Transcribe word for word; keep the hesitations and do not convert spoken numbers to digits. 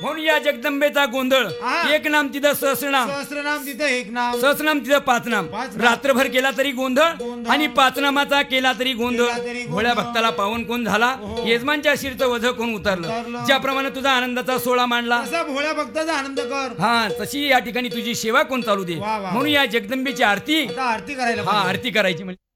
म्हणून या जगदंबेचा गोंधळ. हा. एक नाम तिथं सहस्रनाम, सहस्रनाम तिथं एक नाम, सहस्रनाम तिथं पाच नाम. पाच नाम. रात्रभर केला तरी गोंधळ गोंधळ. आणि पाच नामाचा केला तरी गोंधळ. केला तरी गोंधळ. भोळ्या भक्ताला पावन कोण झाला, हो. यजमानच्या शिरचं वझ कोण उतरलं. उतरलं. ज्याप्रमाणे तुझा आनंदाचा सोहळा मांडला, असा भोळ्या भक्ताचा आनंद कर. हा तशी या ठिकाणी तुझी सेवा कोण चालू दे. वा, वा, वा. म्हणून या जगदंबेची आरती, आता आरती करायला हा पाहिजे. आरती करायची म्हणजे